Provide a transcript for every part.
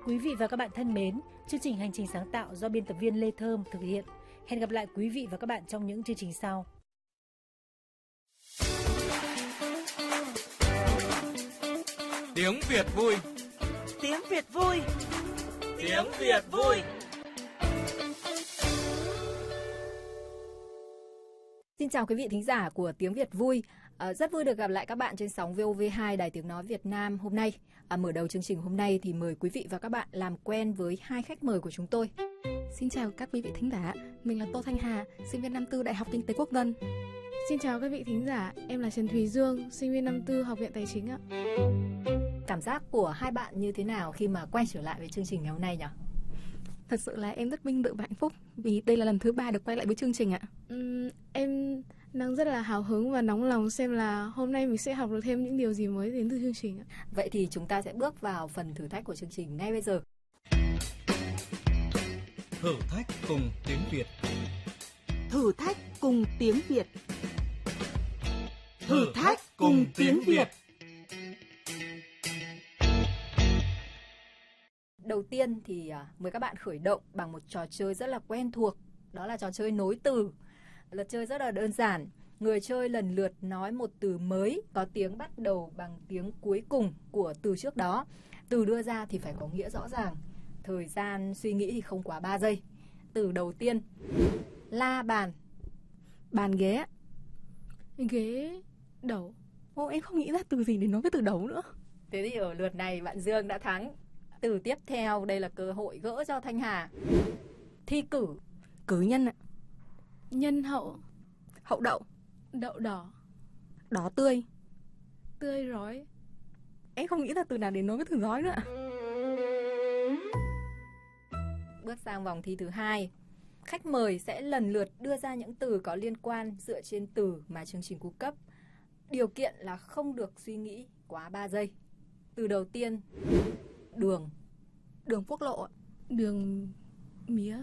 Quý vị và các bạn thân mến, chương trình Hành trình sáng tạo do biên tập viên Lê Thơm thực hiện. Hẹn gặp lại quý vị và các bạn trong những chương trình sau. Tiếng Việt vui. Tiếng Việt vui. Tiếng Việt vui. Xin chào quý vị thính giả của Tiếng Việt vui. Rất vui được gặp lại các bạn trên sóng VOV2 Đài Tiếng Nói Việt Nam hôm nay. Mở đầu chương trình hôm nay thì mời quý vị và các bạn làm quen với hai khách mời của chúng tôi. Xin chào các quý vị thính giả, mình là Tô Thanh Hà, sinh viên năm tư Đại học Kinh tế Quốc dân. Xin chào các vị thính giả, em là Trần Thùy Dương, sinh viên năm tư Học viện Tài chính ạ. Cảm giác của hai bạn như thế nào khi mà quay trở lại với chương trình ngày hôm nay nhỉ? Thật sự là em rất vinh dự và hạnh phúc vì đây là lần thứ 3 được quay lại với chương trình ạ. Em đang rất là hào hứng và nóng lòng xem là hôm nay mình sẽ học được thêm những điều gì mới đến từ chương trình ạ. Vậy thì chúng ta sẽ bước vào phần thử thách của chương trình ngay bây giờ. Thử thách cùng tiếng Việt. Thử thách cùng tiếng Việt. Thử thách cùng tiếng Việt. Đầu tiên thì mời các bạn khởi động bằng một trò chơi rất là quen thuộc. Đó là trò chơi nối từ. Luật chơi rất là đơn giản. Người chơi lần lượt nói một từ mới có tiếng bắt đầu bằng tiếng cuối cùng của từ trước đó. Từ đưa ra thì phải có nghĩa rõ ràng. Thời gian suy nghĩ thì không quá 3 giây. Từ đầu tiên, la bàn. Bàn ghế. Ghế đầu. Em không nghĩ ra từ gì để nói với từ đầu nữa. Thế thì ở lượt này bạn Dương đã thắng. Từ tiếp theo, đây là cơ hội gỡ cho Thanh Hà. Thi cử. Cử nhân ạ. Nhân hậu. Hậu đậu. Đậu đỏ. Đỏ tươi. Tươi rói. Em không nghĩ ra từ nào để nói với từ rói nữa. Bước sang vòng thi thứ 2. Khách mời sẽ lần lượt đưa ra những từ có liên quan dựa trên từ mà chương trình cung cấp. Điều kiện là không được suy nghĩ quá 3 giây. Từ đầu tiên, đường. Đường quốc lộ. Đường mía.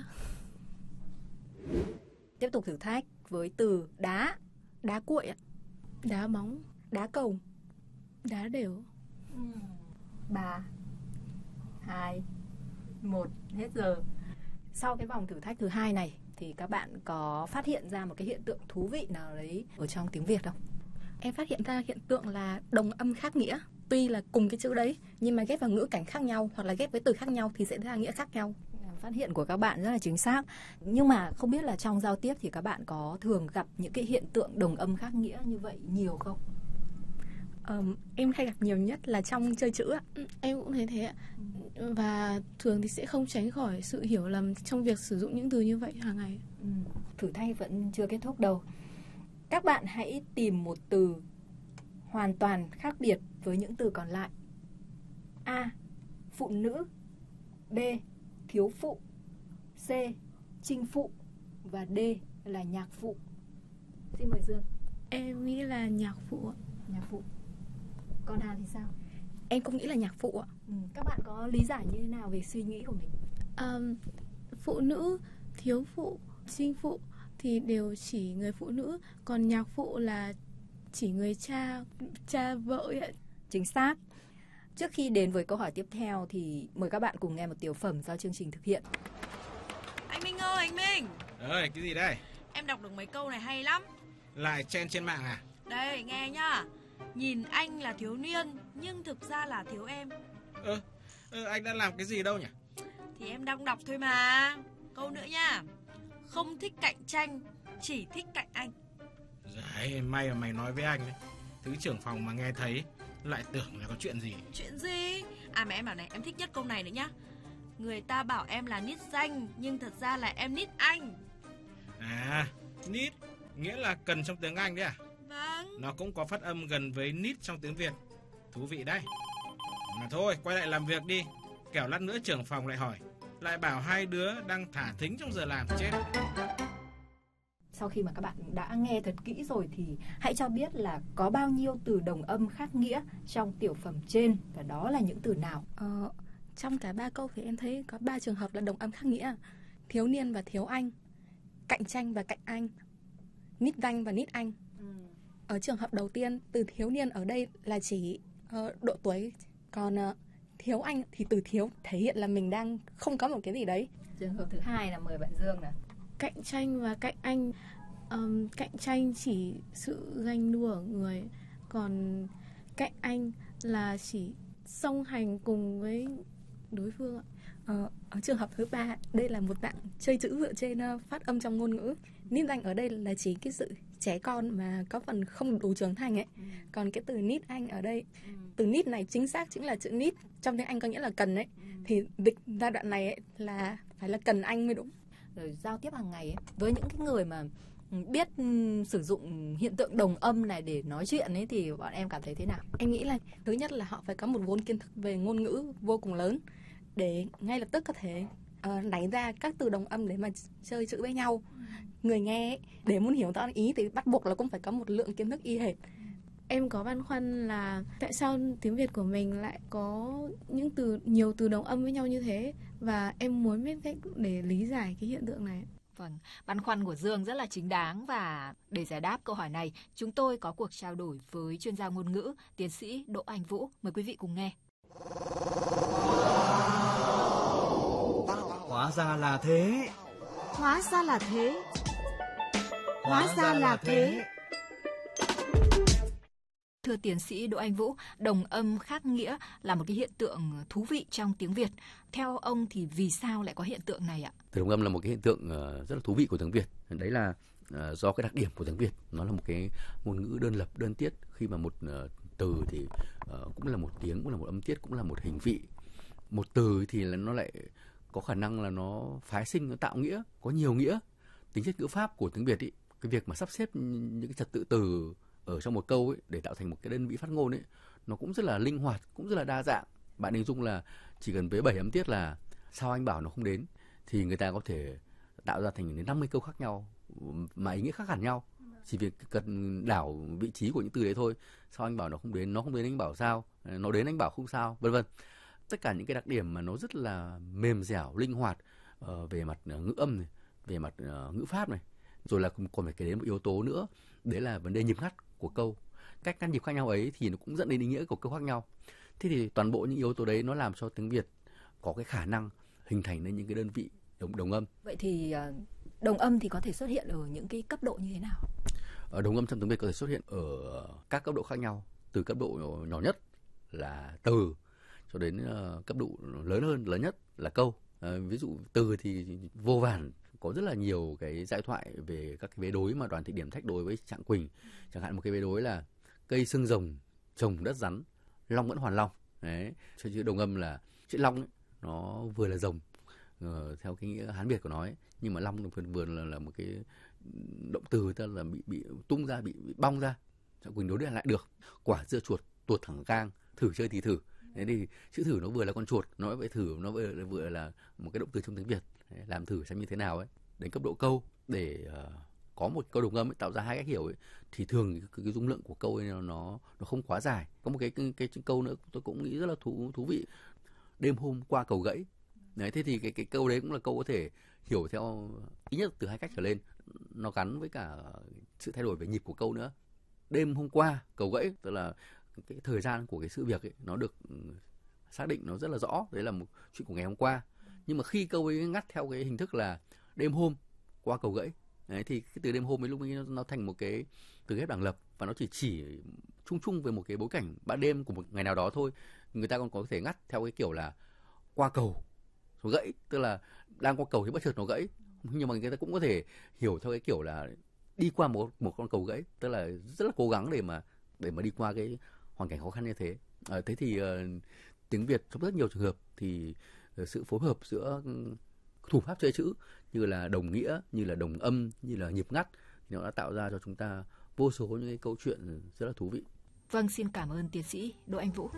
Tiếp tục thử thách với từ đá. Đá cuội ạ. Đá bóng. Đá cầu. Đá đều. 3, 2, 1, hết giờ. Sau cái vòng thử thách thứ 2 này thì các bạn có phát hiện ra một cái hiện tượng thú vị nào đấy ở trong tiếng Việt không? Em phát hiện ra hiện tượng là đồng âm khác nghĩa. Tuy là cùng cái chữ đấy nhưng mà ghép vào ngữ cảnh khác nhau hoặc là ghép với từ khác nhau thì sẽ ra nghĩa khác nhau. Phát hiện của các bạn rất là chính xác. Nhưng mà không biết là trong giao tiếp thì các bạn có thường gặp những cái hiện tượng đồng âm khác nghĩa như vậy nhiều không? Em hay gặp nhiều nhất là trong chơi chữ ạ. Em cũng thấy thế ạ. Và thường thì sẽ không tránh khỏi sự hiểu lầm trong việc sử dụng những từ như vậy hàng ngày. Thử thách vẫn chưa kết thúc đâu. Các bạn hãy tìm một từ hoàn toàn khác biệt với những từ còn lại. A. Phụ nữ. B. Thiếu phụ. C. Chinh phụ. Và D là nhạc phụ. Xin mời Dương. Em nghĩ là nhạc phụ ạ. Nhạc phụ. Còn Hà thì sao? Em cũng nghĩ là nhạc phụ ạ. Các bạn có lý giải như thế nào về suy nghĩ của mình? Phụ nữ, thiếu phụ, chinh phụ thì đều chỉ người phụ nữ. Còn nhạc phụ là chỉ người cha vợ ấy ạ. Chính xác. Trước khi đến với câu hỏi tiếp theo thì mời các bạn cùng nghe một tiểu phẩm do chương trình thực hiện. Anh Minh ơi, anh Minh. Ơi, cái gì đây? Em đọc được mấy câu này hay lắm. Lại trên mạng à? Đây, nghe nhá. Nhìn anh là thiếu niên, nhưng thực ra là thiếu em. Anh đã làm cái gì đâu nhỉ? Thì em đang đọc thôi mà. Câu nữa nha. Không thích cạnh tranh, chỉ thích cạnh anh. Đấy, may mà mày nói với anh đấy. Thứ trưởng phòng mà nghe thấy lại tưởng là có chuyện gì. Chuyện gì? À mà em bảo này, em thích nhất câu này nữa nhá. Người ta bảo em là nít danh, nhưng thật ra là em nít anh. À, nít nghĩa là cần trong tiếng Anh đấy à? Vâng. Nó cũng có phát âm gần với nít trong tiếng Việt. Thú vị đấy. Mà thôi, quay lại làm việc đi. Kẻo lát nữa trưởng phòng lại hỏi, lại bảo hai đứa đang thả thính trong giờ làm chết. Sau khi mà các bạn đã nghe thật kỹ rồi thì hãy cho biết là có bao nhiêu từ đồng âm khác nghĩa trong tiểu phẩm trên và đó là những từ nào? Trong cả 3 câu thì em thấy có 3 trường hợp là đồng âm khác nghĩa. Thiếu niên và thiếu anh, cạnh tranh và cạnh anh, nít danh và nít anh. Ở trường hợp đầu tiên, từ thiếu niên ở đây là chỉ độ tuổi, còn thiếu anh thì từ thiếu thể hiện là mình đang không có một cái gì đấy. Trường hợp thứ hai là mời bạn Dương nào. Cạnh tranh và cạnh anh. Cạnh tranh chỉ sự ganh đua ở người, còn cạnh anh là chỉ song hành cùng với đối phương ạ. Ở trường hợp thứ ba, đây là một dạng chơi chữ dựa trên phát âm trong ngôn ngữ. Nít danh ở đây là chỉ cái sự trẻ con mà có phần không đủ trưởng thành ấy. Còn cái từ nít anh ở đây, từ nít này chính xác chính là chữ nít, trong tiếng Anh có nghĩa là cần ấy. Thì dịch giai đoạn này ấy là phải là cần anh mới đúng. Rồi giao tiếp hàng ngày ấy, với những cái người mà biết sử dụng hiện tượng đồng âm này để nói chuyện ấy thì bọn em cảm thấy thế nào? Em nghĩ là thứ nhất là họ phải có một vốn kiến thức về ngôn ngữ vô cùng lớn để ngay lập tức có thể đánh ra các từ đồng âm để mà chơi chữ với nhau. Người nghe ấy, để muốn hiểu rõ ý thì bắt buộc là cũng phải có một lượng kiến thức y hệt. Em có băn khoăn là tại sao tiếng Việt của mình lại có những nhiều từ đồng âm với nhau như thế, và em muốn biết cách để lý giải cái hiện tượng này. Vâng, băn khoăn của Dương rất là chính đáng, và để giải đáp câu hỏi này, chúng tôi có cuộc trao đổi với chuyên gia ngôn ngữ, tiến sĩ Đỗ Anh Vũ. Mời quý vị cùng nghe. Hóa ra là thế. Hóa ra là thế. Hóa ra là thế. Thưa tiến sĩ Đỗ Anh Vũ, đồng âm khác nghĩa là một cái hiện tượng thú vị trong tiếng Việt. Theo ông thì vì sao lại có hiện tượng này ạ? Đồng âm là một cái hiện tượng rất là thú vị của tiếng Việt. Đấy là do cái đặc điểm của tiếng Việt. Nó là một cái ngôn ngữ đơn lập, đơn tiết. Khi mà một từ thì cũng là một tiếng, cũng là một âm tiết, cũng là một hình vị. Một từ thì là nó lại có khả năng là nó phái sinh, nó tạo nghĩa, có nhiều nghĩa. Tính chất ngữ pháp của tiếng Việt ý, cái việc mà sắp xếp những cái trật tự từ ở trong một câu ấy để tạo thành một cái đơn vị phát ngôn ấy, nó cũng rất là linh hoạt, cũng rất là đa dạng. Bạn hình dung là chỉ cần với 7 âm tiết là sao anh bảo nó không đến thì người ta có thể tạo ra thành đến 50 câu khác nhau mà ý nghĩa khác hẳn nhau. Chỉ việc cần đảo vị trí của những từ đấy thôi. Sao anh bảo nó không đến anh bảo sao, nó đến anh bảo không sao, vân vân. Tất cả những cái đặc điểm mà nó rất là mềm dẻo, linh hoạt về mặt ngữ âm này, về mặt ngữ pháp này. Rồi là còn phải kể đến một yếu tố nữa, đấy là vấn đề nhịp ngắt của câu. Cách ngắt nhịp khác nhau ấy thì nó cũng dẫn đến ý nghĩa của câu khác nhau. Thế thì toàn bộ những yếu tố đấy nó làm cho tiếng Việt có cái khả năng hình thành nên những cái đơn vị đồng âm. Vậy thì đồng âm thì có thể xuất hiện ở những cái cấp độ như thế nào? Đồng âm trong tiếng Việt có thể xuất hiện ở các cấp độ khác nhau, từ cấp độ nhỏ nhất là từ cho đến cấp độ lớn nhất là câu. Ví dụ từ thì vô vàn, có rất là nhiều cái giai thoại về các cái vế đối mà Đoàn Thị Điểm thách đối với Trạng Quỳnh. Chẳng hạn một cái vế đối là cây xương rồng trồng đất rắn, long vẫn hoàn long. Đấy, cho chữ đồng âm là chữ long ấy, nó vừa là rồng theo cái nghĩa Hán Việt của nó ấy, nhưng mà long vừa là một cái động từ, tức là bị tung ra, bị bong ra. Trạng Quỳnh đối lại được. Quả dưa chuột tuột thẳng gang, thử chơi thì thử. Thế thì chữ thử nó vừa là con chuột, nói với thử nó vừa là một cái động từ trong tiếng Việt. Đấy, làm thử xem như thế nào ấy. Đến cấp độ câu, để có một câu đồng âm ấy, tạo ra hai cách hiểu ấy, thì thường cái dung lượng của câu ấy nó không quá dài. Có một cái câu nữa tôi cũng nghĩ rất là thú vị. Đêm hôm qua cầu gãy. Đấy, thế thì cái câu đấy cũng là câu có thể hiểu theo ít nhất từ hai cách trở lên. Nó gắn với cả sự thay đổi về nhịp của câu nữa. Đêm hôm qua cầu gãy, tức là cái thời gian của cái sự việc ấy, nó được xác định nó rất là rõ. Đấy là một chuyện của ngày hôm qua. Nhưng mà khi câu ấy ngắt theo cái hình thức là đêm hôm qua cầu gãy, đấy, thì cái từ đêm hôm ấy lúc ấy nó thành một cái từ ghép đẳng lập, và nó chỉ chung về một cái bối cảnh ban đêm của một ngày nào đó thôi. Người ta còn có thể ngắt theo cái kiểu là qua cầu rồi gãy, tức là đang qua cầu thì bất chợt nó gãy. Nhưng mà người ta cũng có thể hiểu theo cái kiểu là đi qua một con cầu gãy, tức là rất là cố gắng để mà đi qua cái hoàn cảnh khó khăn như thế. Thế thì tiếng Việt trong rất nhiều trường hợp thì sự phối hợp giữa thủ pháp chơi chữ như là đồng nghĩa, như là đồng âm, như là nhịp ngắt thì nó đã tạo ra cho chúng ta vô số những cái câu chuyện rất là thú vị. Vâng, xin cảm ơn tiến sĩ Đỗ Anh Vũ.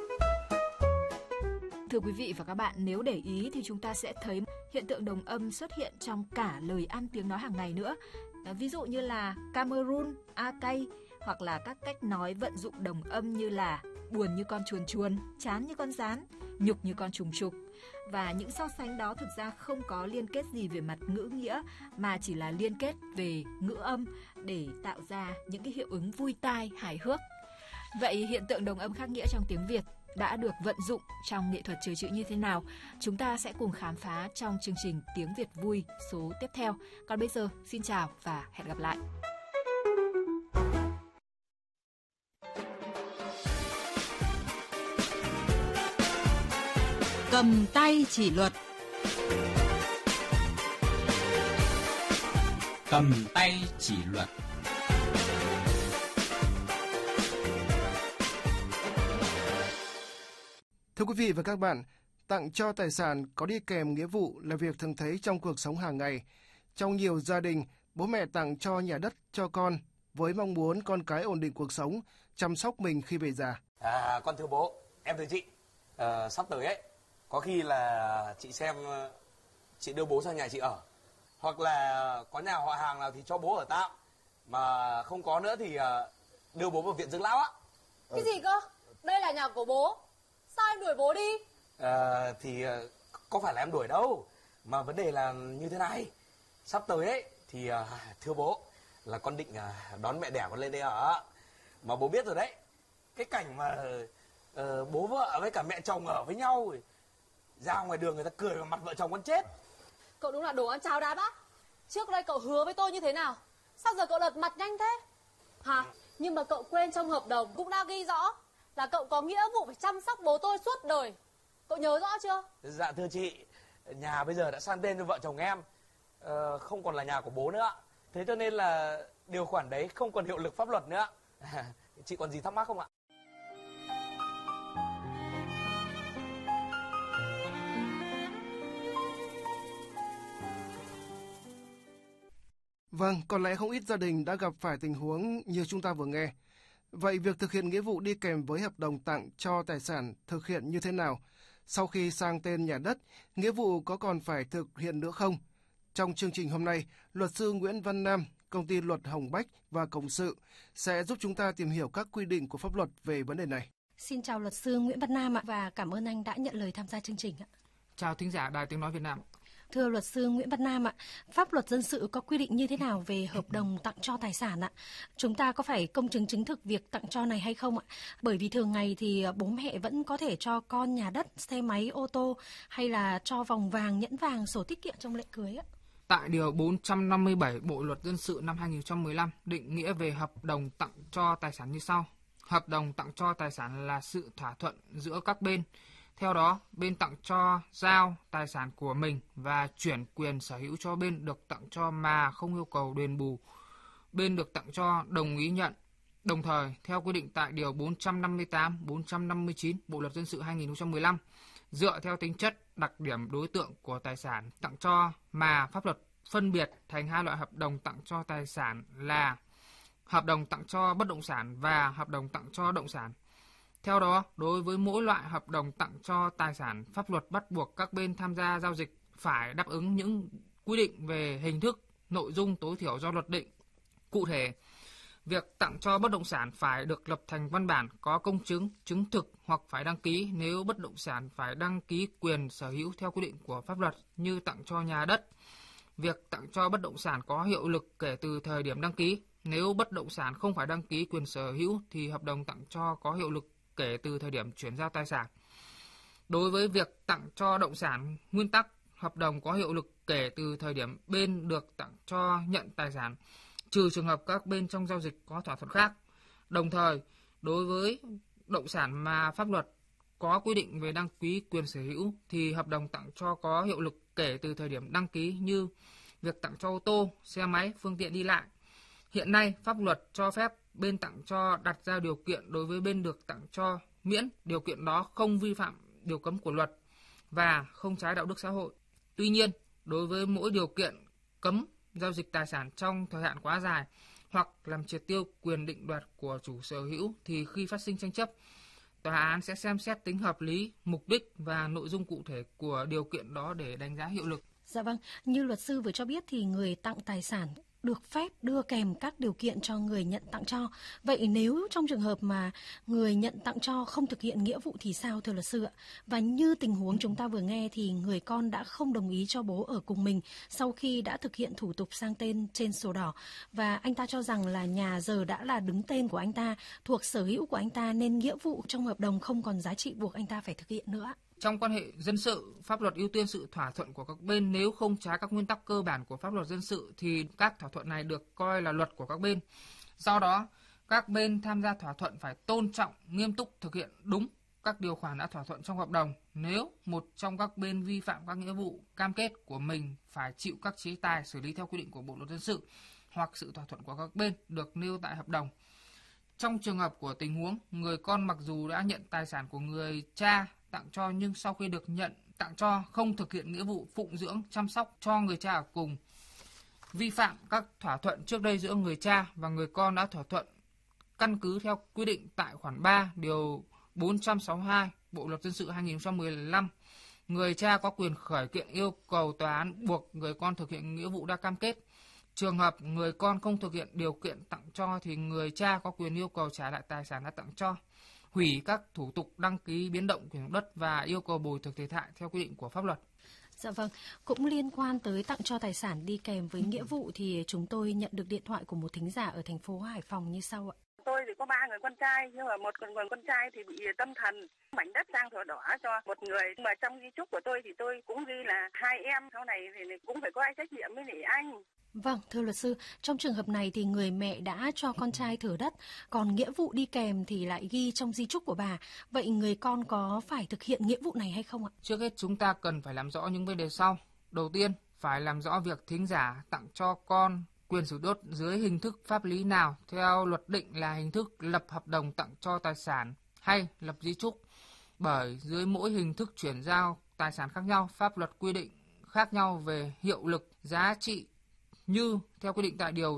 Thưa quý vị và các bạn, nếu để ý thì chúng ta sẽ thấy hiện tượng đồng âm xuất hiện trong cả lời ăn tiếng nói hàng ngày nữa. Ví dụ như là Cameroon, Acay, hoặc là các cách nói vận dụng đồng âm như là buồn như con chuồn chuồn, chán như con rán, nhục như con trùng trục. Và những so sánh đó thực ra không có liên kết gì về mặt ngữ nghĩa, mà chỉ là liên kết về ngữ âm để tạo ra những cái hiệu ứng vui tai, hài hước. Vậy hiện tượng đồng âm khác nghĩa trong tiếng Việt đã được vận dụng trong nghệ thuật chơi chữ như thế nào? Chúng ta sẽ cùng khám phá trong chương trình Tiếng Việt vui số tiếp theo. Còn bây giờ, xin chào và hẹn gặp lại. Cầm tay chỉ luật. Cầm tay chỉ luật. Thưa quý vị và các bạn, tặng cho tài sản có đi kèm nghĩa vụ là việc thường thấy trong cuộc sống hàng ngày. Trong nhiều gia đình, bố mẹ tặng cho nhà đất cho con với mong muốn con cái ổn định cuộc sống, chăm sóc mình khi về già. Con thưa bố, em thưa chị, sắp tới ấy, có khi là chị xem chị đưa bố sang nhà chị ở, hoặc là có nhà họ hàng nào thì cho bố ở tạm, mà không có nữa thì đưa bố vào viện dưỡng lão á. Cái gì cơ? Đây là nhà của bố. Sao em đuổi bố đi? Có phải là em đuổi đâu, mà vấn đề là như thế này. Sắp tới ấy thì thưa bố là con định đón mẹ đẻ con lên đây ở. Mà bố biết rồi đấy, cái cảnh mà bố vợ với cả mẹ chồng ở với nhau, ra ngoài đường người ta cười vào mặt vợ chồng con chết. Cậu đúng là đồ ăn cháo đá bác. Trước đây cậu hứa với tôi như thế nào? Sao giờ cậu lật mặt nhanh thế? Hả? Nhưng mà cậu quên trong hợp đồng cũng đã ghi rõ là cậu có nghĩa vụ phải chăm sóc bố tôi suốt đời. Cậu nhớ rõ chưa? Dạ thưa chị, nhà bây giờ đã sang tên cho vợ chồng em, không còn là nhà của bố nữa. Thế cho nên là điều khoản đấy không còn hiệu lực pháp luật nữa. Chị còn gì thắc mắc không ạ? Vâng, có lẽ không ít gia đình đã gặp phải tình huống như chúng ta vừa nghe. Vậy việc thực hiện nghĩa vụ đi kèm với hợp đồng tặng cho tài sản thực hiện như thế nào? Sau khi sang tên nhà đất, nghĩa vụ có còn phải thực hiện nữa không? Trong chương trình hôm nay, luật sư Nguyễn Văn Nam, công ty luật Hồng Bách và Cộng sự sẽ giúp chúng ta tìm hiểu các quy định của pháp luật về vấn đề này. Xin chào luật sư Nguyễn Văn Nam ạ, và cảm ơn anh đã nhận lời tham gia chương trình ạ. Chào thính giả Đài Tiếng Nói Việt Nam. Thưa luật sư Nguyễn Văn Nam ạ, pháp luật dân sự có quy định như thế nào về hợp đồng tặng cho tài sản ạ? Chúng ta có phải công chứng chứng thực việc tặng cho này hay không ạ? Bởi vì thường ngày thì bố mẹ vẫn có thể cho con nhà đất, xe máy, ô tô hay là cho vòng vàng, nhẫn vàng, sổ tiết kiệm trong lễ cưới ạ. Tại Điều 457 Bộ Luật Dân sự năm 2015 định nghĩa về hợp đồng tặng cho tài sản như sau. Hợp đồng tặng cho tài sản là sự thỏa thuận giữa các bên. Theo đó, bên tặng cho giao tài sản của mình và chuyển quyền sở hữu cho bên được tặng cho mà không yêu cầu đền bù. Bên được tặng cho đồng ý nhận. Đồng thời, theo quy định tại Điều 458, 459 Bộ Luật Dân sự 2015, dựa theo tính chất, đặc điểm đối tượng của tài sản tặng cho mà pháp luật phân biệt thành hai loại hợp đồng tặng cho tài sản là hợp đồng tặng cho bất động sản và hợp đồng tặng cho động sản. Theo đó, đối với mỗi loại hợp đồng tặng cho tài sản, pháp luật bắt buộc các bên tham gia giao dịch phải đáp ứng những quy định về hình thức, nội dung tối thiểu do luật định. Cụ thể, việc tặng cho bất động sản phải được lập thành văn bản có công chứng, chứng thực hoặc phải đăng ký nếu bất động sản phải đăng ký quyền sở hữu theo quy định của pháp luật như tặng cho nhà đất. Việc tặng cho bất động sản có hiệu lực kể từ thời điểm đăng ký. Nếu bất động sản không phải đăng ký quyền sở hữu thì hợp đồng tặng cho có hiệu lực kể từ thời điểm chuyển giao tài sản. Đối với việc tặng cho động sản, nguyên tắc hợp đồng có hiệu lực kể từ thời điểm bên được tặng cho nhận tài sản, trừ trường hợp các bên trong giao dịch có thỏa thuận khác. Đồng thời, đối với động sản mà pháp luật có quy định về đăng ký quyền sở hữu thì hợp đồng tặng cho có hiệu lực kể từ thời điểm đăng ký như việc tặng cho ô tô, xe máy, phương tiện đi lại. Hiện nay, pháp luật cho phép bên tặng cho đặt ra điều kiện đối với bên được tặng cho miễn điều kiện đó không vi phạm điều cấm của luật và không trái đạo đức xã hội. Tuy nhiên, đối với mỗi điều kiện cấm giao dịch tài sản trong thời hạn quá dài hoặc làm triệt tiêu quyền định đoạt của chủ sở hữu thì khi phát sinh tranh chấp, tòa án sẽ xem xét tính hợp lý, mục đích và nội dung cụ thể của điều kiện đó để đánh giá hiệu lực. Dạ vâng, như luật sư vừa cho biết thì người tặng tài sản được phép đưa kèm các điều kiện cho người nhận tặng cho. Vậy nếu trong trường hợp mà người nhận tặng cho không thực hiện nghĩa vụ thì sao thưa luật sư ạ? Và như tình huống chúng ta vừa nghe thì người con đã không đồng ý cho bố ở cùng mình sau khi đã thực hiện thủ tục sang tên trên sổ đỏ, và anh ta cho rằng là nhà giờ đã là đứng tên của anh ta, thuộc sở hữu của anh ta, nên nghĩa vụ trong hợp đồng không còn giá trị buộc anh ta phải thực hiện nữa. Trong quan hệ dân sự, pháp luật ưu tiên sự thỏa thuận của các bên. Nếu không trái các nguyên tắc cơ bản của pháp luật dân sự thì các thỏa thuận này được coi là luật của các bên. Do đó, các bên tham gia thỏa thuận phải tôn trọng, nghiêm túc thực hiện đúng các điều khoản đã thỏa thuận trong hợp đồng. Nếu một trong các bên vi phạm các nghĩa vụ cam kết của mình phải chịu các chế tài xử lý theo quy định của Bộ luật dân sự hoặc sự thỏa thuận của các bên được nêu tại hợp đồng. Trong trường hợp của tình huống người con mặc dù đã nhận tài sản của người cha tặng cho nhưng sau khi được nhận tặng cho không thực hiện nghĩa vụ phụng dưỡng chăm sóc cho người cha ở cùng, vi phạm các thỏa thuận trước đây giữa người cha và người con đã thỏa thuận căn cứ theo quy định tại khoản 3 điều 462 Bộ luật dân sự 2015, người cha có quyền khởi kiện yêu cầu tòa án buộc người con thực hiện nghĩa vụ đã cam kết. Trường hợp người con không thực hiện điều kiện tặng cho thì người cha có quyền yêu cầu trả lại tài sản đã tặng cho, hủy các thủ tục đăng ký biến động quyền sử dụng đất và yêu cầu bồi thường thiệt hại theo quy định của pháp luật. Dạ vâng, cũng liên quan tới tặng cho tài sản đi kèm với nghĩa vụ thì chúng tôi nhận được điện thoại của một thính giả ở thành phố Hải Phòng như sau ạ. Tôi thì có 3 người con trai, nhưng mà một người con trai thì bị tâm thần, mảnh đất sang sổ đỏ cho một người. Nhưng mà trong di chúc của tôi thì tôi cũng ghi là 2 em, sau này thì cũng phải có ai trách nhiệm với anh. Vâng, thưa luật sư, trong trường hợp này thì người mẹ đã cho con trai thửa đất, còn nghĩa vụ đi kèm thì lại ghi trong di chúc của bà. Vậy người con có phải thực hiện nghĩa vụ này hay không ạ? Trước hết chúng ta cần phải làm rõ những vấn đề sau. Đầu tiên, phải làm rõ việc thính giả tặng cho con quyền sử dụng đất dưới hình thức pháp lý nào theo luật định là hình thức lập hợp đồng tặng cho tài sản hay lập di chúc. Bởi dưới mỗi hình thức chuyển giao tài sản khác nhau, pháp luật quy định khác nhau về hiệu lực, giá trị, như theo quy định tại điều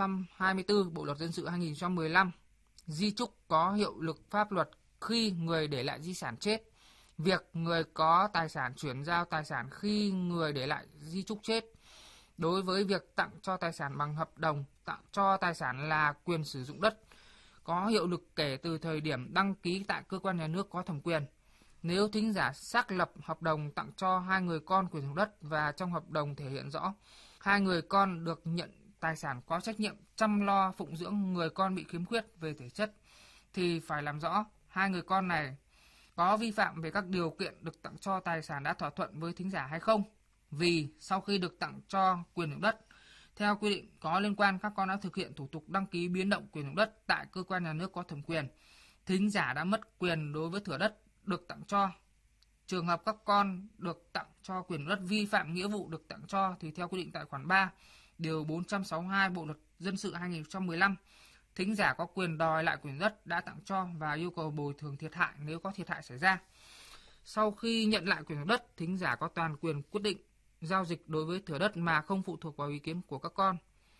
624 Bộ luật dân sự 2015, di chúc có hiệu lực pháp luật khi người để lại di sản chết. Việc người có tài sản chuyển giao tài sản khi người để lại di chúc chết. Đối với việc tặng cho tài sản bằng hợp đồng, tặng cho tài sản là quyền sử dụng đất, có hiệu lực kể từ thời điểm đăng ký tại cơ quan nhà nước có thẩm quyền. Nếu thính giả xác lập hợp đồng tặng cho 2 người con quyền sử dụng đất và trong hợp đồng thể hiện rõ 2 người con được nhận tài sản có trách nhiệm chăm lo phụng dưỡng người con bị khiếm khuyết về thể chất, thì phải làm rõ 2 người con này có vi phạm về các điều kiện được tặng cho tài sản đã thỏa thuận với thính giả hay không. Vì sau khi được tặng cho quyền sử dụng đất, theo quy định có liên quan, các con đã thực hiện thủ tục đăng ký biến động quyền sử dụng đất tại cơ quan nhà nước có thẩm quyền. Thính giả đã mất quyền đối với thửa đất được tặng cho. Trường hợp các con được tặng cho quyền đất vi phạm nghĩa vụ được tặng cho thì theo quy định tại khoản 3, điều 462 Bộ luật dân sự 2015, thính giả có quyền đòi lại quyền đất đã tặng cho và yêu cầu bồi thường thiệt hại nếu có thiệt hại xảy ra. Sau khi nhận lại quyền đất, thính giả có toàn quyền quyết định giao dịch đối với thửa đất mà không phụ thuộc vào ý kiến của các con.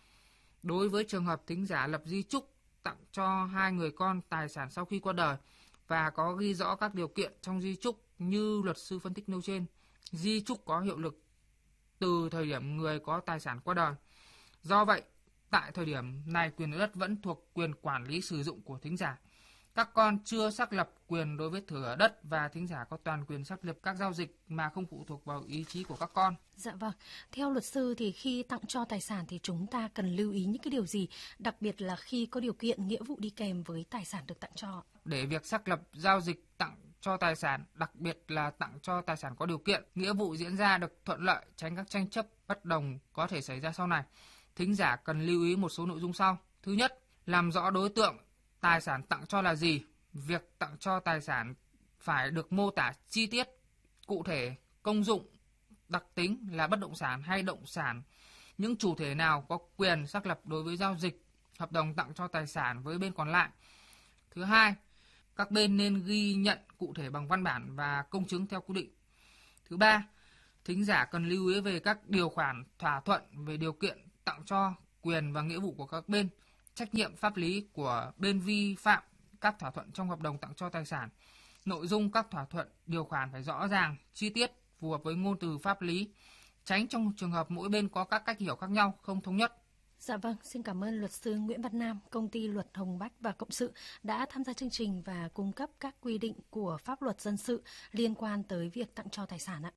Đối với trường hợp thính giả lập di chúc tặng cho 2 người con tài sản sau khi qua đời và có ghi rõ các điều kiện trong di chúc như luật sư phân tích nêu trên, di chúc có hiệu lực từ thời điểm người có tài sản qua đời. Do vậy, tại thời điểm này quyền đất vẫn thuộc quyền quản lý sử dụng của thính giả. Các con chưa xác lập quyền đối với thửa đất và thính giả có toàn quyền xác lập các giao dịch mà không phụ thuộc vào ý chí của các con. Dạ vâng, theo luật sư thì khi tặng cho tài sản thì chúng ta cần lưu ý những cái điều gì, đặc biệt là khi có điều kiện nghĩa vụ đi kèm với tài sản được tặng cho? Để việc xác lập giao dịch tặng cho tài sản, đặc biệt là tặng cho tài sản có điều kiện, nghĩa vụ diễn ra được thuận lợi, tránh các tranh chấp bất đồng có thể xảy ra sau này, thính giả cần lưu ý một số nội dung sau. Thứ nhất, làm rõ đối tượng tài sản tặng cho là gì. Việc tặng cho tài sản phải được mô tả chi tiết, cụ thể, công dụng, đặc tính là bất động sản hay động sản, những chủ thể nào có quyền xác lập đối với giao dịch, hợp đồng tặng cho tài sản với bên còn lại. Thứ hai, các bên nên ghi nhận cụ thể bằng văn bản và công chứng theo quy định. Thứ ba, thính giả cần lưu ý về các điều khoản thỏa thuận về điều kiện tặng cho, quyền và nghĩa vụ của các bên, trách nhiệm pháp lý của bên vi phạm các thỏa thuận trong hợp đồng tặng cho tài sản. Nội dung các thỏa thuận, điều khoản phải rõ ràng, chi tiết, phù hợp với ngôn từ pháp lý, tránh trong trường hợp mỗi bên có các cách hiểu khác nhau, không thống nhất. Dạ vâng, xin cảm ơn luật sư Nguyễn Văn Nam, công ty luật Hồng Bách và Cộng sự đã tham gia chương trình và cung cấp các quy định của pháp luật dân sự liên quan tới việc tặng cho tài sản ạ.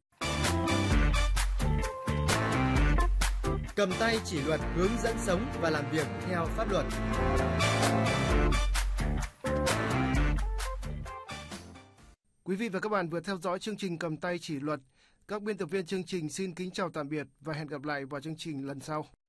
Cầm tay chỉ luật hướng dẫn sống và làm việc theo pháp luật. Quý vị và các bạn vừa theo dõi chương trình Cầm tay chỉ luật. Các biên tập viên chương trình xin kính chào tạm biệt và hẹn gặp lại vào chương trình lần sau.